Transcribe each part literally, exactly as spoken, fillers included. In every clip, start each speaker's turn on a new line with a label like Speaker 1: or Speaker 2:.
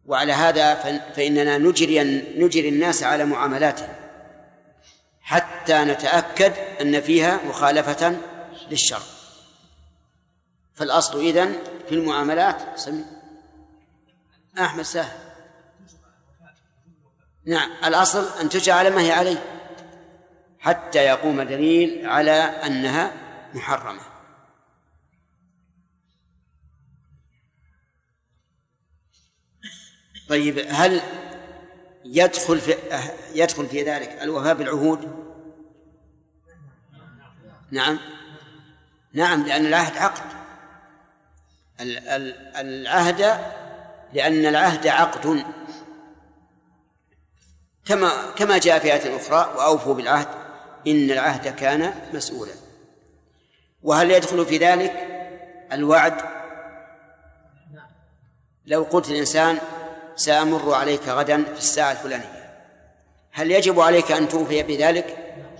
Speaker 1: وعلى هذا فإننا نجري, نجري الناس على معاملاتهم حتى نتأكد أن فيها مخالفة للشرع. فالأصل إذن في المعاملات سمي أحمد سهل. نعم، الأصل أن تجعل ما هي عليه حتى يقوم دليل على أنها محرمة. طيب، هل يدخل في يدخل في ذلك الوفاء بالعهود؟ نعم نعم، لأن العهد عقد. العهد لأن العهد عقد، كما كما جاء في آية أخرى: وأوفوا بالعهد إن العهد كان مسؤولا. وهل يدخل في ذلك الوعد؟ لو قلت الإنسان: سأمر عليك غدا في الساعة الفلانية، هل يجب عليك أن توفي بذلك؟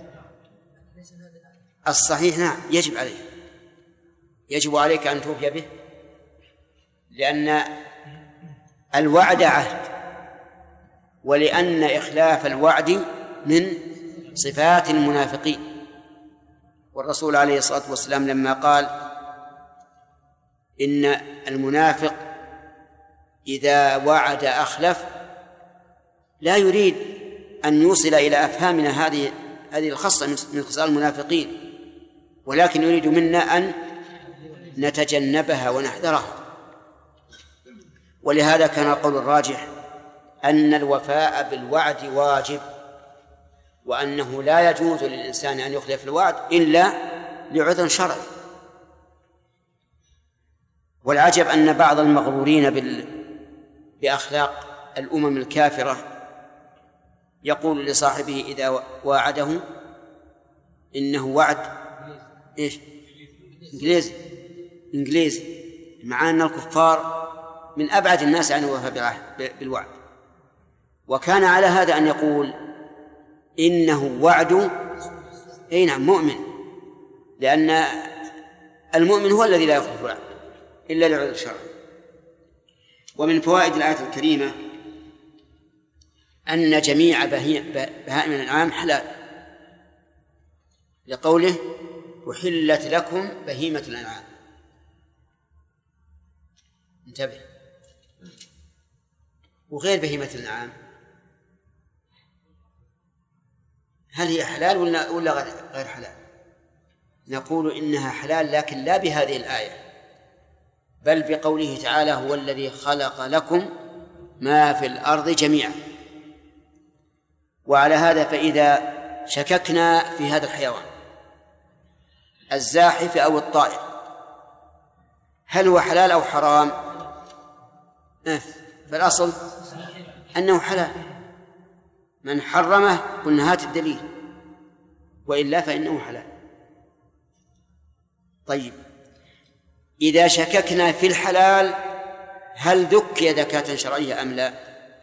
Speaker 1: الصحيح نعم، يجب عليك يجب عليك أن توفي به، لأن الوعد عهد، ولأن إخلاف الوعد من صفات المنافقين. والرسول عليه الصلاة والسلام لما قال إن المنافق إذا وعد أخلف لا يريد أن يوصل إلى أفهامنا هذه هذه الخاصة من خصال المنافقين، ولكن يريد منا أن نتجنبها ونحذرها. ولهذا كان القول الراجح أن الوفاء بالوعد واجب، وأنه لا يجوز للإنسان أن يخلف الوعد إلا لعذر شرعي. والعجب أن بعض المغرورين بال... بأخلاق الأمم الكافرة يقول لصاحبه إذا واعده إنه وعد إيش؟ إنجليزي إنجليزي مع أن الكفار من أبعد الناس عن الوفاء بالوعد. وكان على هذا أن يقول إنه وعد أي نعم مؤمن، لأن المؤمن هو الذي لا يخلف الوعد إلا لعذر شرعي. ومن فوائد الآية الكريمة أن جميع بهائم الأنعام حلال، لقوله: أحلت لكم بهيمة الأنعام. انتبه، وغير بهيمة الأنعام هل هي حلال ولا ولا غير حلال؟ نقول إنها حلال، لكن لا بهذه الآية، بل بقوله تعالى: هو الذي خلق لكم ما في الأرض جميعا. وعلى هذا فإذا شككنا في هذا الحيوان الزاحف أو الطائر هل هو حلال أو حرام؟ فالأصل أنه حلال. من حرمه قلنا هات الدليل، وإلا فإنه حلال. طيب، إذا شككنا في الحلال هل ذكي ذكاة شرعية أم لا؟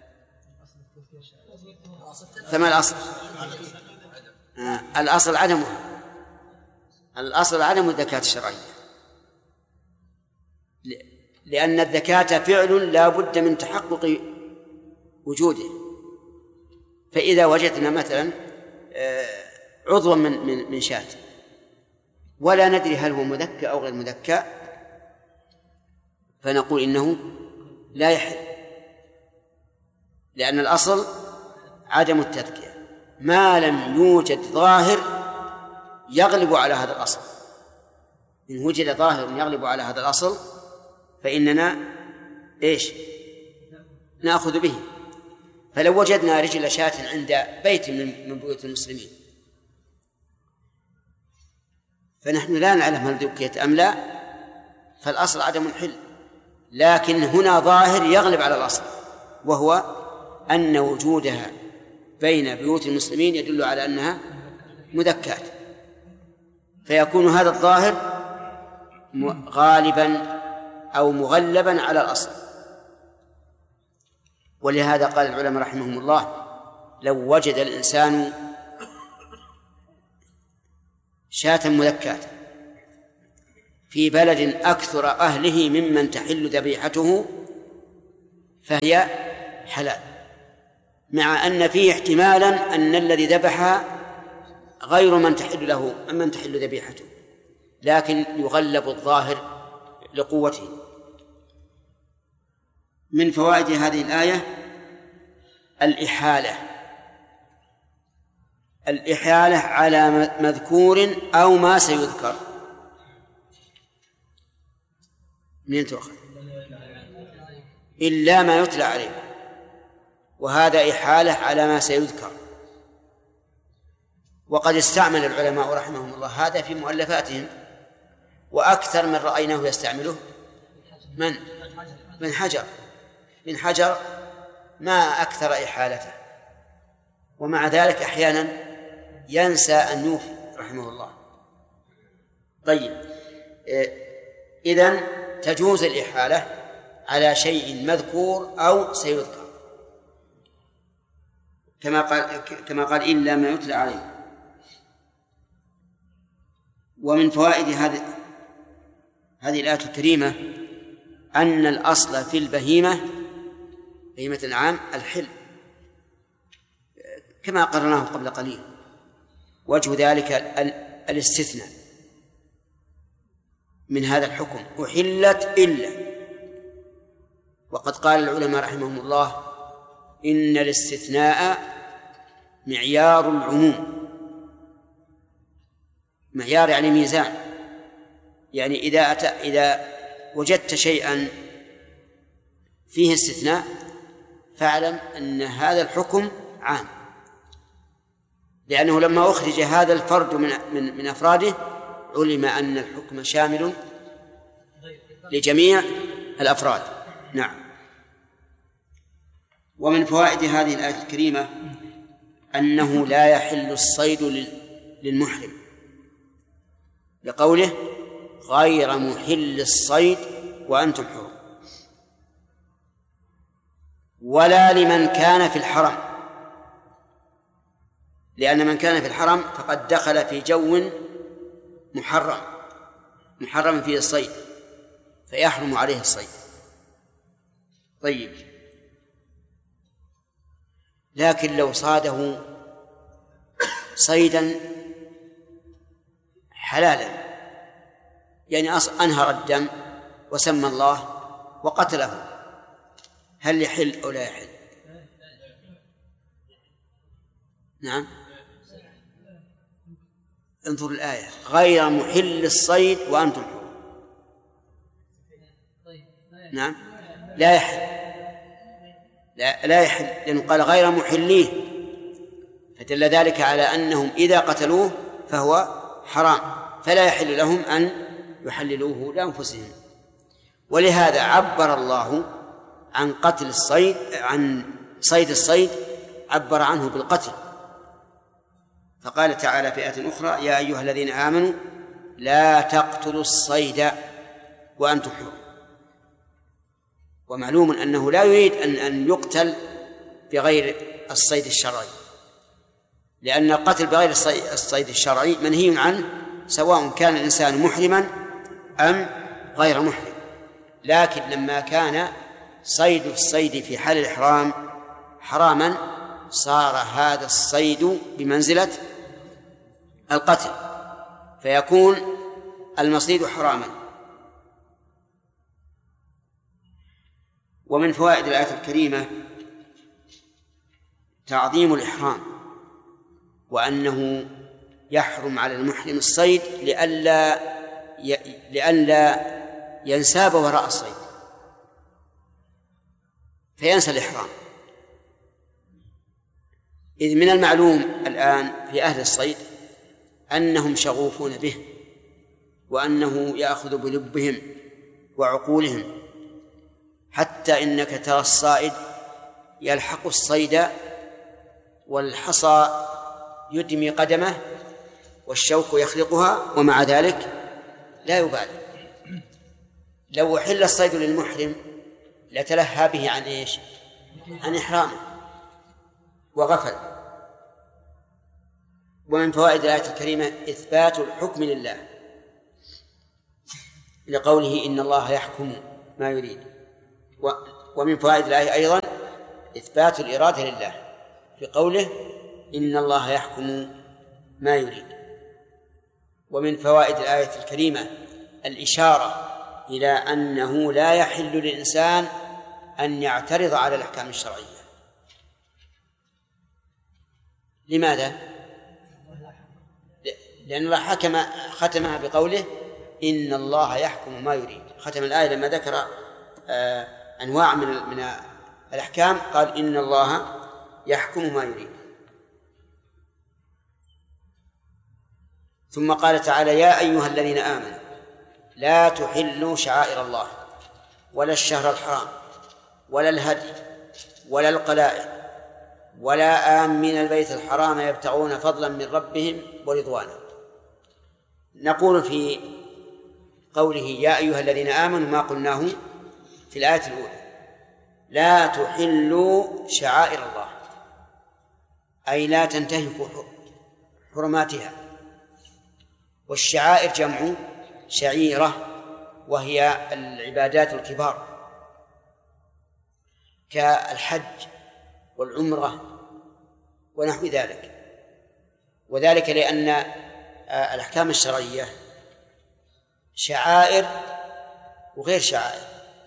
Speaker 1: فما الأصل؟ آه. الأصل عدمه الأصل عدم الذكاة الشرعية، لأن الذكاة فعل لا بد من تحقق وجوده. فإذا وجدنا مثلا عضوا من من من شاة ولا ندري هل هو مذكى أو غير مذكى، فنقول إنه لا يحل، لأن الأصل عدم التذكية ما لم يوجد ظاهر يغلب على هذا الأصل. إن وجد ظاهر يغلب على هذا الأصل فإننا إيش نأخذ به. فلو وجدنا رجل شاة عند بيت من بيوت المسلمين فنحن لا نعلم هل ذكيت أم لا، فالأصل عدم الحل، لكن هنا ظاهر يغلب على الأصل، وهو أن وجودها بين بيوت المسلمين يدل على أنها مذكات، فيكون هذا الظاهر غالبا أو مغلبا على الأصل. ولهذا قال العلماء رحمهم الله: لو وجد الإنسان شاة مذكاة في بلد أكثر أهله ممن تحل ذبيحته فهي حلال، مع أن فيه احتمالا أن الذي ذبح غير من تحل له من تحل ذبيحته، لكن يغلب الظاهر لقوته. من فوائد هذه الآية الإحالة الإحالة على مذكور أو ما سيذكر. من تؤخذ إلا ما يتلى عليه، وهذا إحالة على ما سيذكر. وقد استعمل العلماء رحمهم الله هذا في مؤلفاتهم، وأكثر من رأيناه يستعمله من من حجر من حجر ما أكثر إحالته، ومع ذلك أحيانا ينسى أن يوفي رحمه الله. طيب، إذن تجوز الإحالة على شيء مذكور أو سيذكر، كما قال كما قال إلا ما يتلى عليه. ومن فوائد هذه هذه الآية الكريمة أن الأصل في البهيمة بهيمة الأنعام الحل، كما قررناه قبل قليل. وجه ذلك الاستثناء من هذا الحكم، أحلت إلا. وقد قال العلماء رحمهم الله إن الاستثناء معيار العموم، معيار يعني ميزان، يعني إذا أتى إذا وجدت شيئا فيه استثناء فاعلم أن هذا الحكم عام، لأنه لما أخرج هذا الفرد من من من أفراده علم أن الحكم شامل لجميع الأفراد. نعم. ومن فوائد هذه الآية الكريمة أنه لا يحل الصيد للمحرم، لقوله غير محل الصيد وأنتم حرم، ولا لمن كان في الحرم، لأن من كان في الحرم فقد دخل في جو محرم محرم فيه الصيد فيحرم عليه الصيد. طيب، لكن لو صاده صيدا حلالا، يعني أنهر الدم وسمى الله وقتله، هل يحل أو لا يحل؟ نعم، انظر الآية غير محل الصيد وأنتم حرم. نعم، لا يحل لا, لا يحل لأنه قال غير محليه، فدل ذلك على أنهم إذا قتلوه فهو حرام، فلا يحل لهم أن يحللوه لأنفسهم. ولهذا عبر الله عن قتل الصيد عن صيد الصيد عبر عنه بالقتل، فقال تعالى في آية أخرى يا أيها الذين آمنوا لا تقتلوا الصيد وأنتم حرم. ومعلوم أنه لا يريد أن أن يقتل بغير الصيد الشرعي، لأن القتل بغير الصيد الشرعي منهي عنه سواء كان الإنسان محرما أم غير محرم. لكن لما كان صيد الصيد في حال الإحرام حراما صار هذا الصيد بمنزلة القتل، فيكون المصيد حراما. ومن فوائد الآية الكريمة تعظيم الإحرام، وأنه يحرم على المحرم الصيد لئلا لئلا ينساب وراء الصيد فينسى الإحرام، إذ من المعلوم الآن في أهل الصيد أنهم شغوفون به، وأنه يأخذ بلبهم وعقولهم، حتى إنك ترى الصائد يلحق الصيد والحصى يدمي قدمه والشوك يخلقها ومع ذلك لا يبالي. لو حل الصيد للمحرم لتلهى به عن إيش؟ عن إحرامه وغفل. ومن فوائد الآية الكريمة إثبات الحكم لله لقوله إن الله يحكم ما يريد. ومن فوائد الآية أيضا إثبات الإرادة لله في قوله إن الله يحكم ما يريد. ومن فوائد الآية الكريمة الإشارة إلى أنه لا يحل للإنسان أن يعترض على الأحكام الشرعية. لماذا؟ لأن الله حكم ختمها بقوله إن الله يحكم ما يريد. ختم الآية لما ذكر أنواع من من الأحكام قال إن الله يحكم ما يريد. ثم قال تعالى يا أيها الذين آمنوا لا تحلوا شعائر الله ولا الشهر الحرام ولا الهدي ولا القلائد ولا آمين البيت الحرام يبتغون فضلا من ربهم ورضوانا. نقول في قوله يا أيها الذين آمنوا ما قلناه في الآية الأولى لا تحلوا شعائر الله أي لا تنتهكوا حرماتها. والشعائر جمع شعيرة وهي العبادات الكبار كالحج والعمرة ونحو ذلك. وذلك لأن الأحكام الشرعية شعائر وغير شعائر.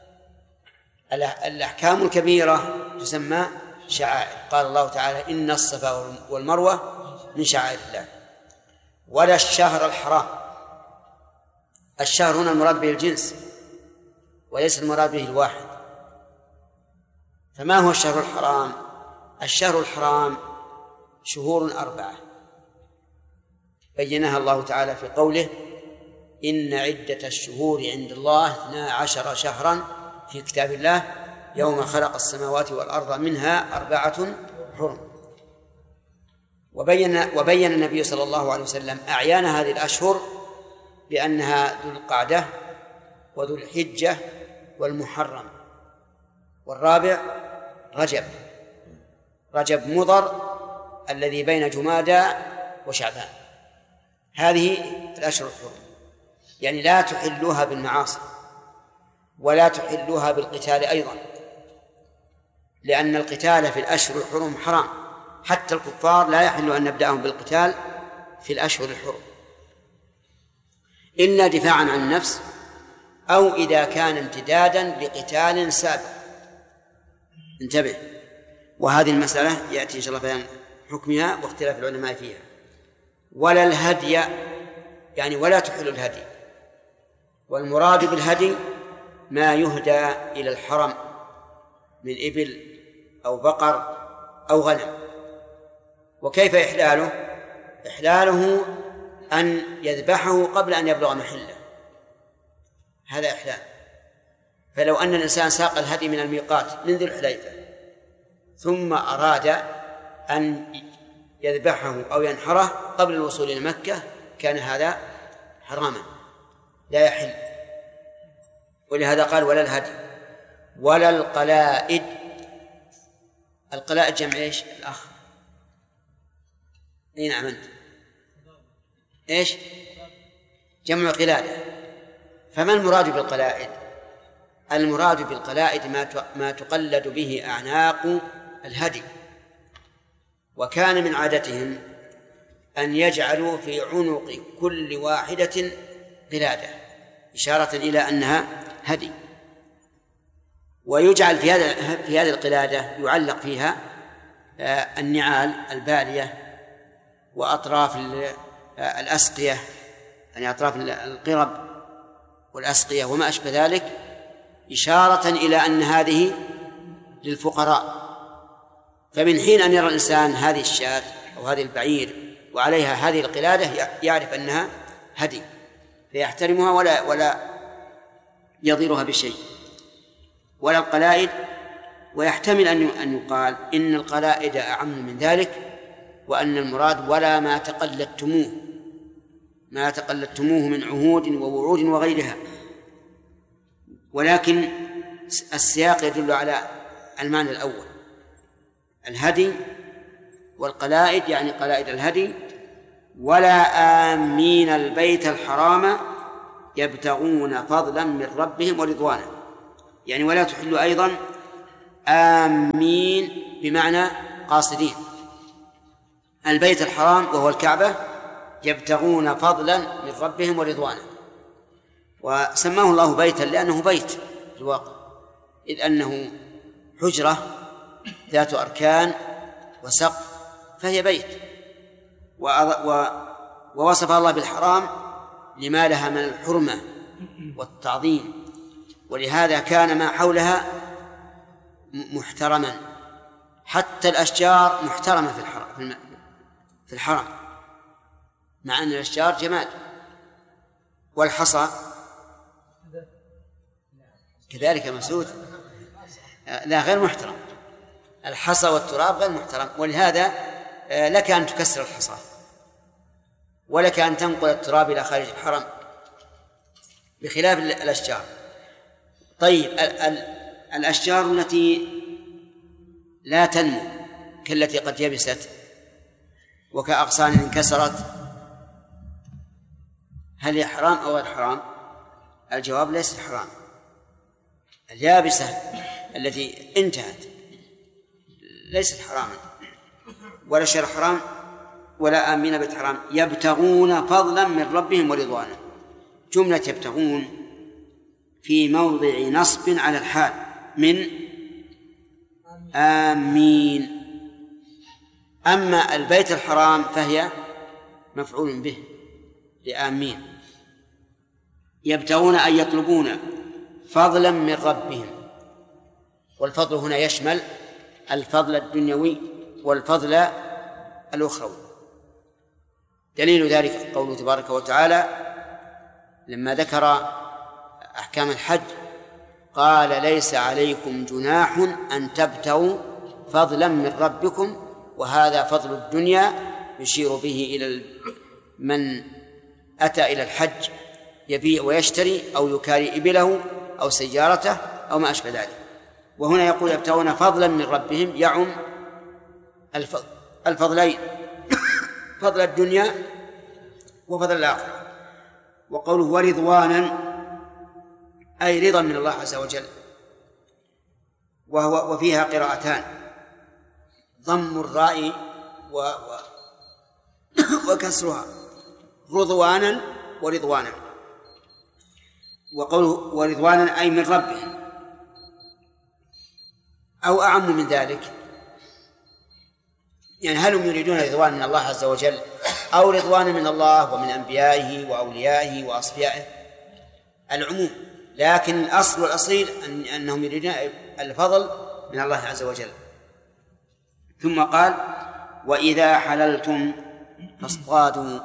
Speaker 1: الأحكام الكبيرة تسمى شعائر، قال الله تعالى إن الصفا والمروة من شعائر الله. ولا الشهر الحرام، الشهر هنا المراد به الجنس وليس المراد به الواحد. فما هو الشهر الحرام؟ الشهر الحرام شهور أربعة بينها الله تعالى في قوله إن عدة الشهور عند الله اثنا عشر شهرا في كتاب الله يوم خلق السماوات والأرض منها أربعة حرم. وبين وبين النبي صلى الله عليه وسلم أعيان هذه الأشهر بأنها ذو القعدة وذو الحجة والمحرم، والرابع رجب رجب مضر الذي بين جمادى وشعبان. هذه الأشهر الحرم، يعني لا تحلوها بالمعاصي ولا تحلوها بالقتال أيضا، لأن القتال في الأشهر الحرم حرام، حتى الكفار لا يحل أن نبدأهم بالقتال في الأشهر الحرم إلا دفاعا عن النفس أو إذا كان امتدادا لقتال سابق. انتبه، وهذه المسألة يأتي إن شاء الله بيان حكمها واختلاف العلماء فيها. ولا الهدي، يعني ولا تحل الهدي، والمراد بالهدي ما يهدى إلى الحرم من إبل أو بقر أو غنم. وكيف إحلاله؟ إحلاله أن يذبحه قبل أن يبلغ محله، هذا إحلال. فلو أن الإنسان ساق الهدي من الميقات من ذي الحليفة ثم أراد أن يذبحه أو ينحره قبل الوصول إلى مكة كان هذا حراما لا يحل. ولهذا قال ولا الهدي ولا القلائد. القلائد جمع إيش الأخ؟ أين عملت؟ إيش؟ جمع قلادة. فما المراد بالقلائد؟ المراد بالقلائد ما تقلد به أعناق الهدي. وكان من عادتهم أن يجعلوا في عنق كل واحدة قلادة إشارة إلى أنها هدي، ويجعل في هذا في هذه القلادة يعلق فيها النعال البالية وأطراف الأسقية، يعني أطراف القرب والأسقية وما أشبه ذلك، إشارة إلى أن هذه للفقراء. فمن حين أن يرى الإنسان هذه الشاة أو هذه البعير وعليها هذه القلادة يعرف أنها هدي فيحترمها ولا ولا يضيرها بشيء. ولا القلائد، ويحتمل أن يقال إن القلائد أعم من ذلك، وأن المراد ولا ما تقلدتموه ما تقلدتموه من عهود ووعود وغيرها. ولكن السياق يدل على المعنى الأول، الهدي والقلائد يعني قلائد الهدي. ولا آمين البيت الحرام يبتغون فضلا من ربهم ورضوانا، يعني ولا تحل أيضا آمين بمعنى قاصدين البيت الحرام وهو الكعبة يبتغون فضلا من ربهم ورضوانا. وسماه الله بيتا لأنه بيت في الواقع، إذ أنه حجرة ذات أركان وسقف فهي بيت. ووصف الله بالحرام لما لها من الحرمة والتعظيم، ولهذا كان ما حولها محترما، حتى الأشجار محترمة في الحرم في الحرم مع أن الأشجار جماد. والحصى كذلك مسعود لا غير محترم، الحصى والتراب غير محترم، ولهذا لك أن تكسر الحصى ولك أن تنقل التراب إلى خارج الحرم بخلاف الأشجار. طيب الأشجار التي لا تنمو كالتي قد يبست وكأغصان انكسرت هل هي حرام أو غير حرام؟ الجواب ليس حرام. اليابسة التي انتهت ليست حراما ولا شيء حرام ولا آمين بيت حرام. يبتغون فضلا من ربهم ورضوانا، جملة يبتغون في موضع نصب على الحال من آمين. أما البيت الحرام فهي مفعول به لآمين. يبتغون أن يطلبون فضلا من ربهم، والفضل هنا يشمل الفضل الدنيوي والفضل الأخروي. دليل ذلك قوله تبارك وتعالى لما ذكر أحكام الحج قال ليس عليكم جناح أن تبتغوا فضلا من ربكم، وهذا فضل الدنيا يشير به إلى من أتى إلى الحج يبيع ويشتري أو يكاري إبله أو سيارته أو ما أشبه ذلك. وهنا يقول يبتغون فضلا من ربهم يعم الفضلين فضل الدنيا وفضل الآخرة. وقوله ورضوانا أي رضا من الله عز وجل، وهو وفيها قراءتان ضم الراء و... و... وكسرها رضوانا ورضوانا. وقوله ورضوانا أي من ربهم أو أعم من ذلك، يعني هل هم يريدون رضوان من الله عز وجل أو رضوان من الله ومن أنبيائه وأوليائه وأصفيائه؟ العموم، لكن الأصل والأصيل أن أنهم يريدون الفضل من الله عز وجل. ثم قال وإذا حللتم فاصطادوا.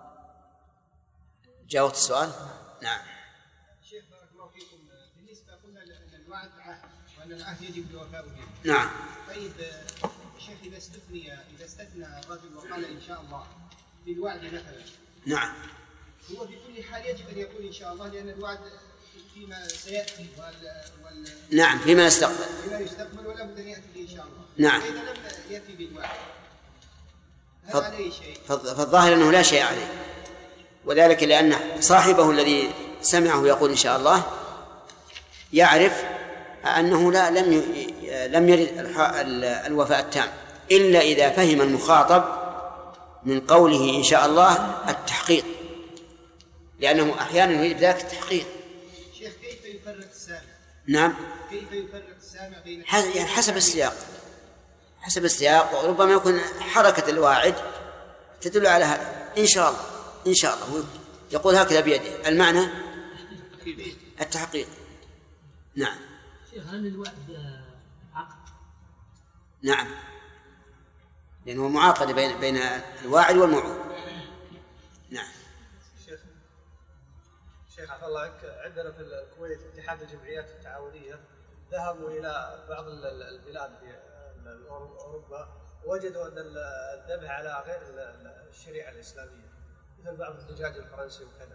Speaker 1: جاوبت السؤال؟ نعم.
Speaker 2: شيخ بارك الله فيكم، بالنسبة قلنا أن الوعد عهد وأن العهد يجب الوفاء به.
Speaker 1: نعم.
Speaker 2: طيب شيخ إذا استثني إذا استثنى رجل وقال إن شاء الله بالوعد مثلا.
Speaker 1: نعم.
Speaker 2: هو في كل حال يجب أن يقول إن شاء الله لأن الوعد فيما سيأتي وال... وال...
Speaker 1: نعم فيما يستقبل
Speaker 2: فيما يستقبل ولا بد أن يأتي به إن شاء الله.
Speaker 1: نعم.
Speaker 2: فإذا لم يأتي بالوعد هل
Speaker 1: فض...
Speaker 2: عليه شيء؟
Speaker 1: فالظاهر أنه لا شيء عليه، وذلك لأن صاحبه الذي سمعه يقول إن شاء الله يعرف أنه لا لم ي... لم يرد الوفاء التام إلا إذا فهم المخاطب من قوله إن شاء الله التحقيق، لأنه أحيانا يريد ذلك التحقيق.
Speaker 2: شيخ كيف يفرق السامع؟
Speaker 1: نعم.
Speaker 2: كيف يفرق السامع بين
Speaker 1: حسب يعني حسب السياق حسب السياق وربما يكون حركة الواعد تدل على هذا إن شاء الله إن شاء الله يقول هكذا بيده، المعنى التحقيق. نعم.
Speaker 3: شيخ هل الوعد عقد؟
Speaker 1: نعم، لأنه معاقد بين بين الواعد والموعود. نعم.
Speaker 4: شيخ شيخ عفوا الله عنك، عندنا في الكويت اتحاد الجمعيات التعاونية ذهبوا إلى بعض البلاد في أوروبا وجدوا أن الذبح على غير الشريعة الإسلامية مثل بعض الدجاج الفرنسي وكذا.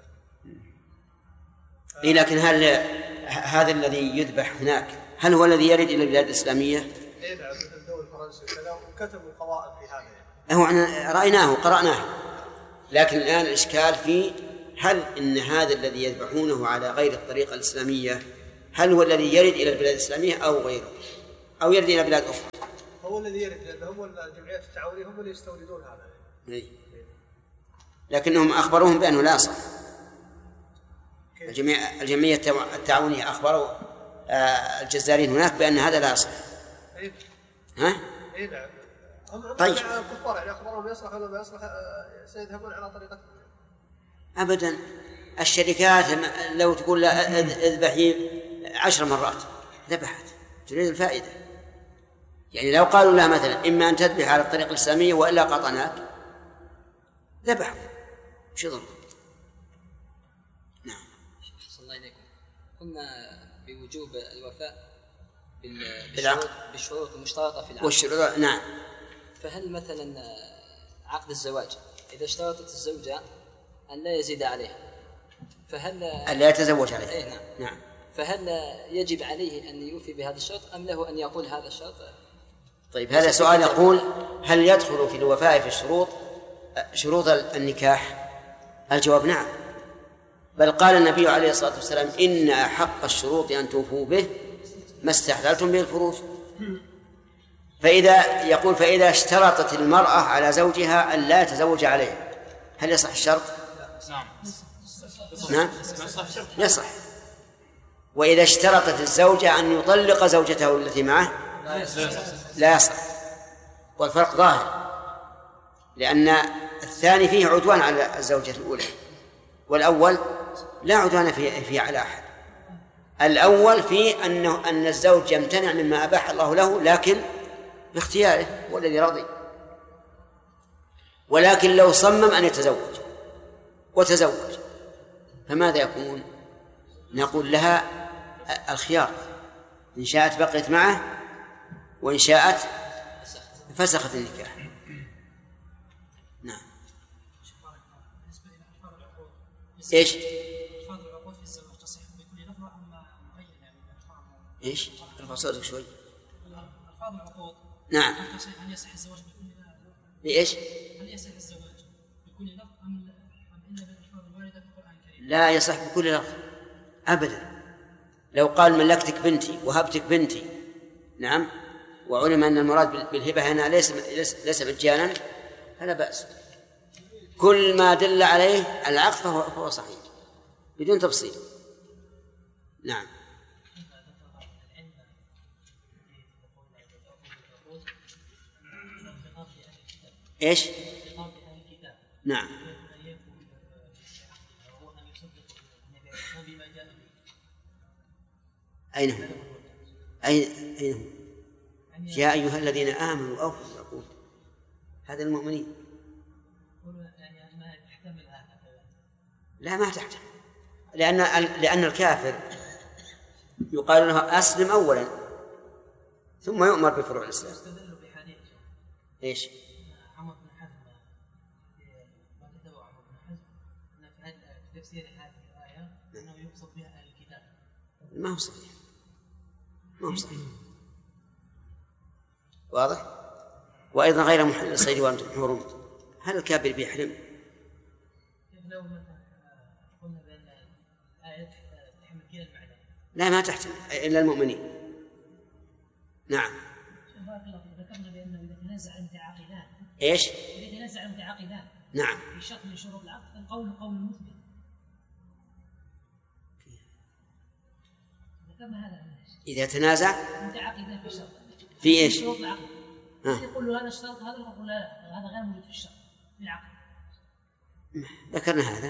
Speaker 1: إيه لكن هل هذا الذي يذبح هناك هل هو الذي يرد إلى البلاد الإسلامية؟
Speaker 4: إيه نعم، مثل الدول الفرنسي وكذا، وكتبوا قواعد في هذا.
Speaker 1: هو رأيناه قرأناه، لكن الآن الإشكال في هل إن هذا الذي يذبحونه على غير الطريقة الإسلامية هل هو الذي يرد إلى البلاد الإسلامية أو غيره؟ أو يرد إلى بلاد أخرى.
Speaker 4: هو الذي يرد، لأن هم الجمعيات التعاونية هم اللي يستوردون هذا.
Speaker 1: إيه. لكنهم أخبروهم بأنه لا يصح. الجمعية الجمعية التعاونية أخبروا آه الجزارين هناك بأن هذا لا يصح.
Speaker 4: إيه.
Speaker 1: ها؟
Speaker 4: إيه نعم. هم
Speaker 1: طيب.
Speaker 4: الكفار يعني أخبرهم يصلح ولا ما يصلح سيذهبون على طريقة.
Speaker 1: أبدا. الشركات لو تقول لا اذبحي عشر مرات ذبحت، تريد الفائدة. يعني لو قالوا لها مثلا إما أن تذبح على الطريقة الإسلامية وإلا قطعناك، ذبحوا. شو ضر؟ نعم.
Speaker 5: صلى الله عليكم. قلنا بوجوب الوفاء
Speaker 1: بالعقد
Speaker 5: بالشروط المشترطة في العقد.
Speaker 1: والشروط نعم.
Speaker 5: فهل مثلا عقد الزواج إذا اشترطت الزوجة أن لا يزيد عليها، فهل
Speaker 1: أن لا يتزوج عليها؟
Speaker 5: إيه نعم.
Speaker 1: نعم.
Speaker 5: فهل يجب عليه أن يوفي بهذا الشرط أم له أن يقول هذا الشرط؟
Speaker 1: طيب هذا سؤال يقول هل يدخل في الوفاء في الشروط شروط النكاح؟ الجواب نعم، بل قال النبي عليه الصلاة والسلام إن أحق الشروط أن توفوا به ما استحللتم به الفروج. فإذا يقول فإذا اشترطت المرأة على زوجها أن لا يتزوج عليها هل يصح الشرط؟ نعم يصح. وإذا اشترطت الزوجة أن يطلق زوجته التي معه لا يصح. والفرق ظاهر، لأن الثاني فيه عدوان على الزوجة الأولى، والأول لا عدوان فيه, فيه على أحد. الأول فيه أنه أن الزوج يمتنع مما أباح الله له لكن باختياره والذي رضي، ولكن لو صمم أن يتزوج وتزوج فماذا يكون؟ نقول لها الخيار، إن شاءت بقيت معه وإن شاءت فسخت النكاح. نعم. إيش؟
Speaker 3: ألفاظ العقود في الزواج تصح بكل لفظ أم مقيدة بالألفاظ؟
Speaker 1: إيش؟ ارفع صوتك شوي.
Speaker 3: ألفاظ العقود.
Speaker 1: نعم.
Speaker 3: هل يصح الزواج بكل لفظ؟
Speaker 1: بإيش؟
Speaker 3: هل يصح الزواج بكل لفظ أم إلا بالألفاظ الواردة في القرآن الكريم؟
Speaker 1: لا يصح بكل لفظ أبدا. لو قال ملكتك بنتي وهبتك بنتي، نعم، وعلم أن المراد بالهبة هنا ليس ليس مجانا فلا بأس. كل ما دل عليه العقد فهو, فهو صحيح بدون تفصيل. نعم. إيش؟ نعم. أين هم؟ أين أين هم؟ يا أيها الذين آمنوا أوفوا بالعقود. هذا المؤمنين. لا ما تحتمل، لأن لأن الكافر يقال له أسلم أولا ثم يؤمر بفروع الإسلام. إيش؟
Speaker 3: عمر بن حزم ما كتبه عمر بن حزم أن في تفسير هذه الآية أنه يقصد بها أهل الكتاب.
Speaker 1: ما هو صحيح، ما هو صحيح. واضح؟ وأيضا غير محل الصيد وأنتم حرم، هل الكافر بيحرم؟
Speaker 3: لو مثلا قلنا بأن الآية تحمل كلا المعنى.
Speaker 1: لا ما تحتمل إلا المؤمنين. نعم.
Speaker 3: ذكرنا بأنه إذا تنازع المتعاقدان.
Speaker 1: إيش؟
Speaker 3: إذا تنازع المتعاقدان.
Speaker 1: نعم.
Speaker 3: في شرط من شروط العقد القول قول المثبت. ذكرنا هذا.
Speaker 1: إذا تنازع
Speaker 3: المتعاقدان في شرط.
Speaker 1: في إيش؟
Speaker 3: شروط العقد. يقول له هذا الشرط هذا يقول لا هذا غير موجود في الشرط في العقد.
Speaker 1: ذكرنا هذا.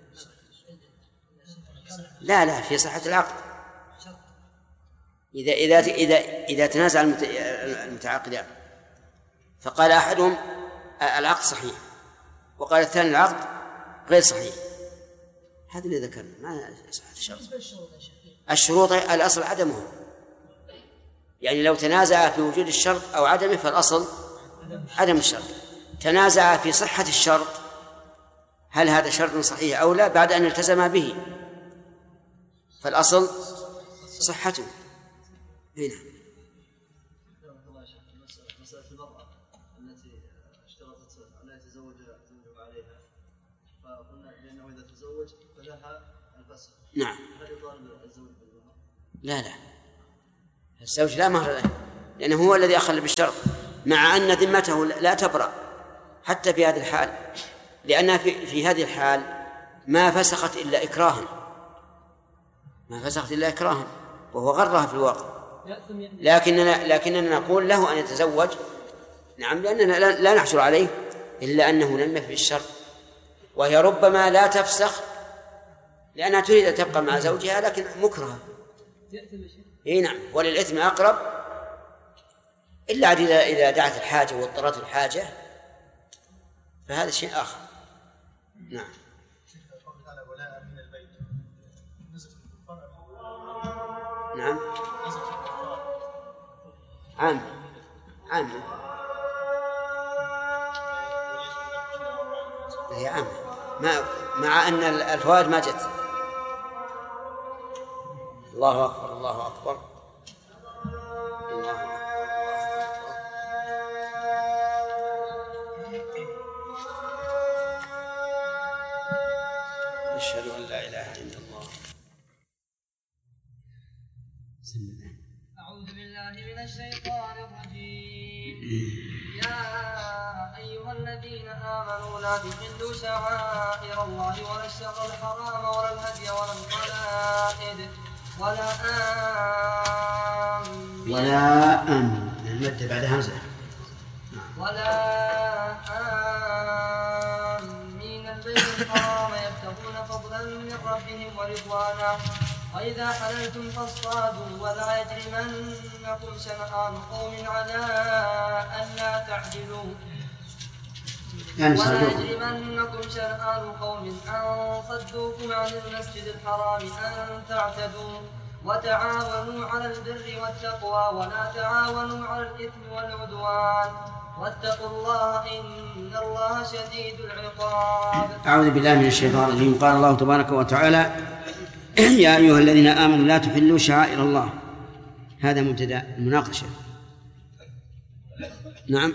Speaker 1: لا لا في صحة العقد. إذا إذا إذا إذا تنازع المتعاقدان فقال أحدهم العقد صحيح وقال الثاني العقد غير صحيح، هذا اللي ذكرنا ما صحة الشرط. الشروط الأصل عدمه، يعني لو تنازع في وجود الشرط أو عدمه فالأصل عدم الشرط. تنازع في صحة الشرط، هل هذا شرط صحيح أو لا بعد أن التزم به، فالأصل صحته. هنا
Speaker 6: مسألة المرأة التي اشترطت أن لا يتزوج زوجها عليها، فقلنا لأنه إذا تزوج فلها الفسخ.
Speaker 1: نعم.
Speaker 6: هل يطالب الزوج بالمهر؟
Speaker 1: لا لا، الزوج لا مهر له لأنه هو الذي أخل بالشرط، مع أن ذمته لا تبرأ حتى في هذه الحال، لأنها في, في هذه الحال ما فسخت إلا إكراها، ما فسخت إلا إكراها، وهو غرها في الواقع. لكننا لكننا نقول له أن يتزوج، نعم، لأننا لا نحشر عليه إلا أنه لم يفي الشرط، وهي ربما لا تفسخ لأنها تريد أن تبقى مع زوجها لكن مكرهة. إيه نعم، وللإثم أقرب، إلا إذا إذا دعت الحاجة واضطرت الحاجة فهذا شيء آخر. نعم. نعم. عام عام هي عام، ما مع أن الفوائد ما جت. الله أكبر الله أكبر الله أكبر. أشهد أن لا إله إلا الله.
Speaker 7: أعوذ بالله من الشيطان الرجيم. يا أيها الذين آمنوا لا تحلوا شعائر الله ولا الشهر الحرام ولا الهدي ولا القلائد ولا آمين
Speaker 1: ولا آمين المد بعد همزة
Speaker 7: ولا آمين البيت الحرام يبتغون فضلا من ربهم ورضوانا وإذا حللتم فاصطادوا ولا يجرمنكم شنآن قوم على ألا تعدلوا ولا يجرمنكم شنآن قوم أن صدوكم عن المسجد الحرام أن تعتدوا وتعاونوا على البر والتقوى ولا تعاونوا على الإثم والعدوان واتقوا الله إن الله شديد العقاب.
Speaker 1: أعوذ بالله من الشيطان الرجيم. قال الله تبارك وتعالى: يا أيها الذين آمنوا لا تحلوا شعائر الله. هذا مبتدأ المناقشة. نعم،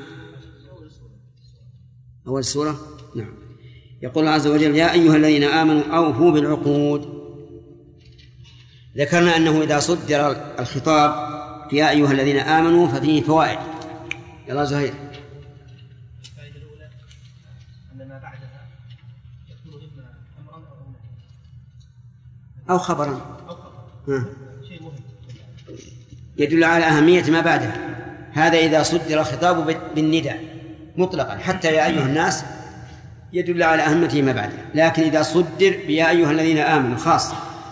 Speaker 1: أول السورة. نعم. يقول الله عز وجل: يا أيها الذين آمنوا أوفوا بالعقود. ذكرنا أنه إذا صدر الخطاب يا أيها الذين آمنوا ففيه فوائد. يلا زهير.
Speaker 3: الفائدة الأولى أن ما بعدها يكون إما أمرا أو نهيا
Speaker 1: أو خبرا
Speaker 3: أو خبرا، شيء مهم
Speaker 1: يدل على أهمية ما بعدها. هذا إذا صدر الخطاب بالنداء مطلقا حتى يا أيها الناس يدل على أهمية ما بعدها، لكن إذا صدر بيا أيها الذين آمنوا خاص.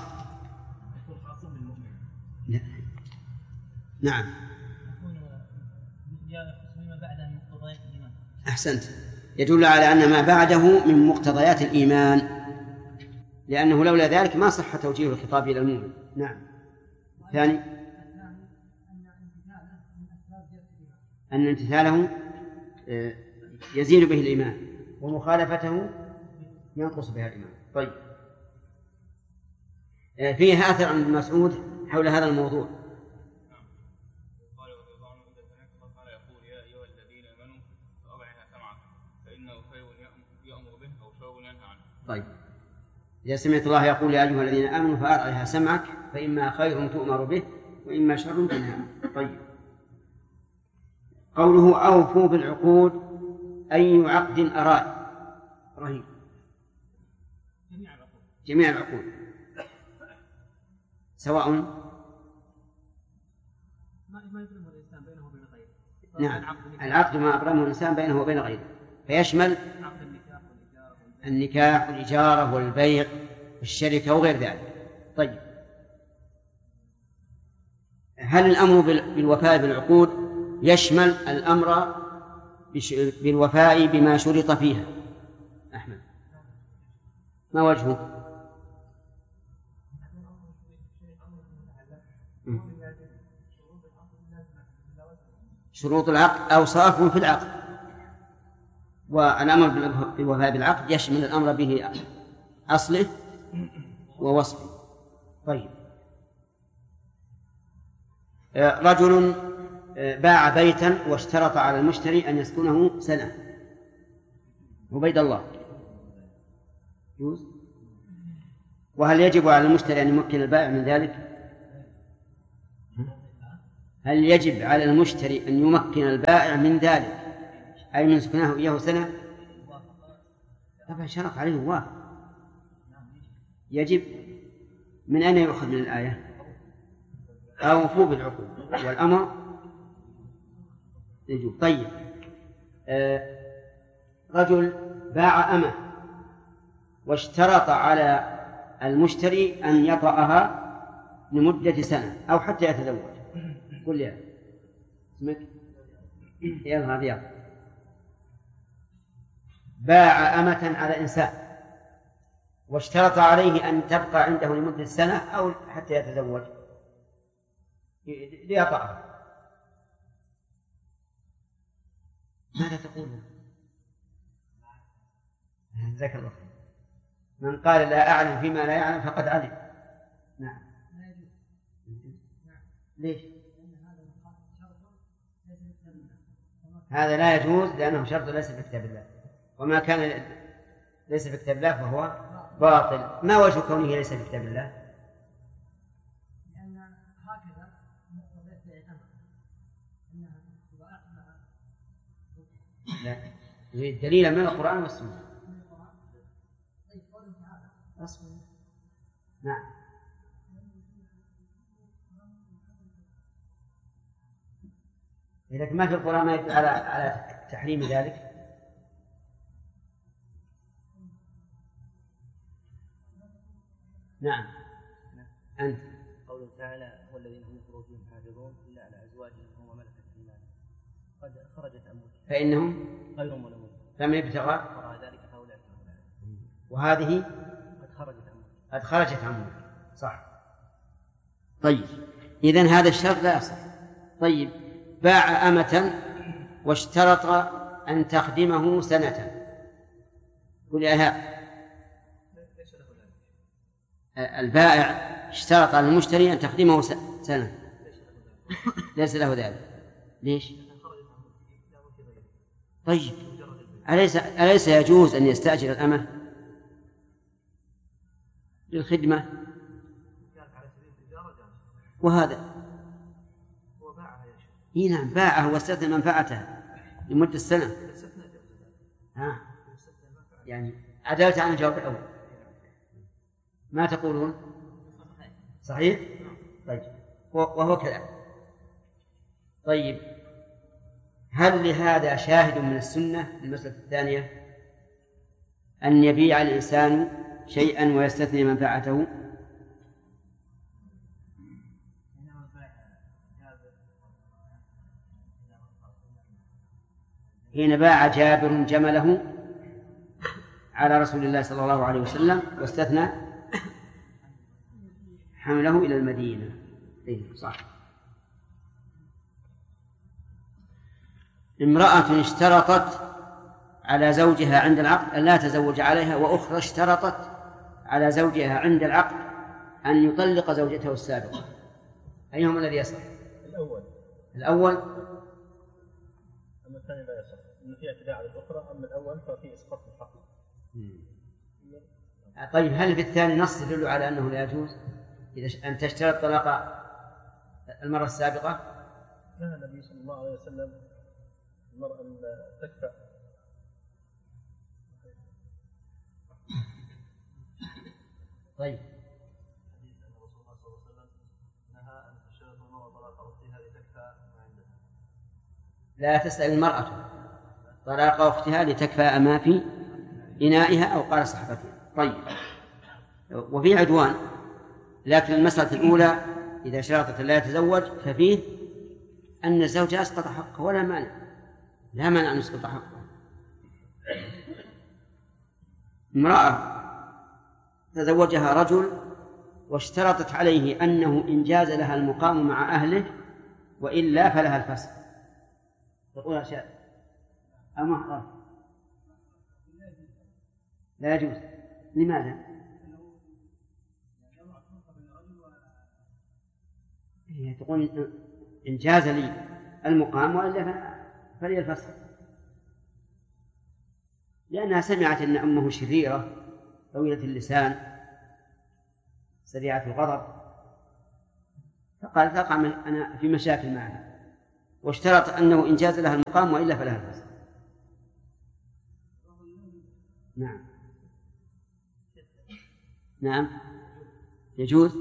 Speaker 1: نعم. أحسنت، يدل على أن ما بعده من مقتضيات الإيمان، لأنه لولا ذلك ما صح توجيه الخطاب إلى المؤمن. نعم. ثاني أن امتثاله يزيد به الإيمان ومخالفته ينقص بها الإيمان. طيب، فيه أثر عن ابن مسعود حول هذا الموضوع. طيب، إذا سمعت الله يقول يا أيها الذين آمنوا فأرعها سمعك فإما خير تؤمر به وإما شر تنهى عنه. طيب، قوله أوفوا بالعقود أي عقد أراد رهيب جميع العقود سواء نعم العقد ما أبرمه الإنسان بينه وبين غيره، فيشمل النكاح والإجارة والبيع والشركة وغير ذلك. طيب، هل الأمر بالوفاء بالعقود يشمل الأمر بالوفاء بما شرط فيها؟ أحمد، ما وجهه؟ شروط العقد أوصاف في العقد، والأمر بالوفاء بالعقد يشمل الأمر به أصله ووصفه. طيب، رجل باع بيتا واشترط على المشتري أن يسكنه سنة، عبيد الله، وهل يجب على المشتري أن يمكن البائع من ذلك؟ هل يجب على المشتري أن يمكن البائع من ذلك أي من سكنه إياه سنة؟ طبعا شرط عليه وافق. يجب. من أين يؤخذ من الآية؟ أوفوا بالعقود والأمر يجب. طيب آه رجل باع أمة واشترط على المشتري أن يطأها لمدة سنة أو حتى يتزوج. قل يا اسمك يلا رياض. باع أمة على إنسان واشترط عليه أن تبقى عنده لمدة سنة أو حتى يتزوج ليطأها. ماذا تقول؟ جزاك الله خير. من قال لا أعلم فيما لا يعلم فقد علم. نعم. ليش؟ هذا لا يجوز لأنه شرط ليس في كتاب الله، وما كان ليس في كتاب الله فهو باطل. ما وجه كونه ليس في كتاب الله؟
Speaker 3: لأن هكذا
Speaker 1: لا يريد دليلا من القرآن والسنة. أصبر. نعم. لكن ما في القرآن ما يدل على على تحريم ذلك. نعم. أنت.
Speaker 8: قوله تعالى والذين هم لفروجهم حافظون إلا على أزواجهم وما ملكت أيمانهم قد خرجت أموالهم
Speaker 1: فإنهم
Speaker 8: غير ملومون
Speaker 1: فمن ابتغى
Speaker 8: وراء ذلك فأولئك هم العادون.
Speaker 1: وهذه
Speaker 8: قد خرجت أموالهم
Speaker 1: قد خرجت أموالهم. صح. طيب إذن هذا الشرط لا يصح. طيب باع أمة واشترط أن تخدمه سنة. قل يا ها البائع اشترط على المشتري أن تخدمه سنة ليس له ذلك. ليش؟ طيب أليس, أليس يجوز أن يستأجر الأمة للخدمة؟ وهذا إيه نعم باعه واستثنى منفعته لمدة السنة. ها يعني عدلت عن الجواب الأول. ما تقولون؟ صحيح؟ طيب وهو كذا. طيب هل لهذا شاهد من السنة؟ المسألة الثانية أن يبيع الإنسان شيئا ويستثني منفعته. حين باع جابر جمله على رسول الله صلى الله عليه وسلم واستثنى حمله إلى المدينة. إيه صح. امرأة اشترطت على زوجها عند العقد أن لا تزوج عليها، وأخرى اشترطت على زوجها عند العقد أن يطلق زوجته السابقة، أيهما الذي يصح؟
Speaker 8: الأول.
Speaker 1: الأول.
Speaker 8: أما الثاني لا يصح، إنه في اعتداء على الأخرى. أما الأول ففي إسقاط الحق.
Speaker 1: طيب هل في الثاني نص يدل على أنه لا يجوز إذا أن تشترط طلاق المرة السابقة؟
Speaker 8: نهى النبي صلى الله عليه وسلم المرأة أن تكفأ.
Speaker 1: طيب
Speaker 6: حديث أن رسول الله صلى الله عليه وسلم نهى أن تشترط المرأة طلاق أختها لتكفأ ما عندها.
Speaker 1: لا تسأل المرأة طلاق أختها لتكفأ ما في إنائها أو قال صحبتها. طيب وفي عدوان، لكن المسألة الأولى إذا شرطت لا يتزوج ففيه أن الزوج أسقط حقه ولا مانع، لا مانع أن يسقط حقه. امرأة تزوجها رجل واشترطت عليه أنه إن جاز لها المقام مع أهله وإلا فلها الفسخ، تقول أشياء أمهر لا يجوز. لماذا؟ هي تقول إن جاز لي المقام وإلا فلي الفسخ، لأنها سمعت أن أمه شريرة طويلة اللسان سريعة الغضب، فقال تقع أنا في مشاكل معها، واشترط أنه إن جاز لها المقام وإلا فلها الفسخ. نعم نعم يجوز.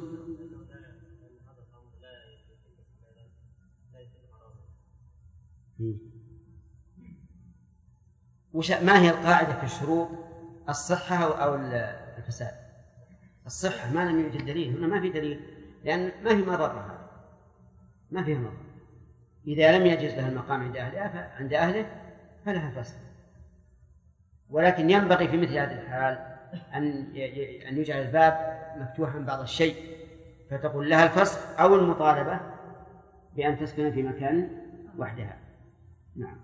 Speaker 1: وش ما هي القاعدة في الشروط؟ الصحة أو الفساد؟ الصحة ما لم يوجد دليل، هنا ما في دليل لأن ما في مضرة، ما فيها مضرة. إذا لم يجز لها المقام عند أهلها عند أهله فلها فسخ، ولكن ينبغي في مثل هذه الحال أن أن يجعل الباب مفتوحا بعض الشيء، فتقول لها الفسخ أو المطالبة بأن تسكن في مكان وحدها. نعم.